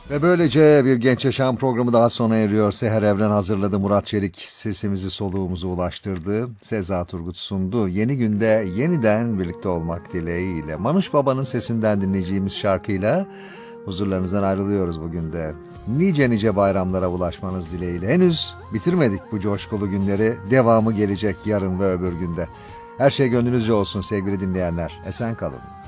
Ve böylece bir Genç Yaşam programı daha sona eriyor. Seher Evren hazırladı, Murat Çelik sesimizi soluğumuzu ulaştırdı. Seza Turgut sundu. Yeni günde yeniden birlikte olmak dileğiyle. Manuş Baba'nın sesinden dinleyeceğimiz şarkıyla huzurlarınızdan ayrılıyoruz bugün de. Nice nice bayramlara ulaşmanız dileğiyle. Henüz bitirmedik bu coşkulu günleri. Devamı gelecek yarın ve öbür günde. Her şey gönlünüzce olsun sevgili dinleyenler. Esen kalın.